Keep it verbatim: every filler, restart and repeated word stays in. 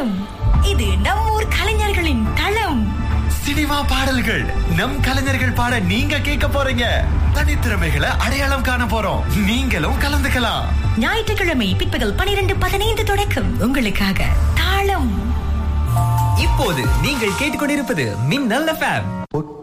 தாளம். இது நம் ஊர் கலைஞர்களின் களம். சினிமா பாடல்கள் நம் கலைஞர்கள் பாட நீங்க கேட்க போறீங்க. தனித்திறமைகளை அடையாளம் காண போறோம். நீங்களும் கலந்துக்கலாம். ஞாயிற்றுக்கிழமை பிற்பகல் பனிரெண்டு பதினைந்து தொடக்கம் உங்களுக்காக தாளம். இப்போது நீங்கள் கேட்டுக்கொண்டிருப்பது மின்னல் எஃப்எம்.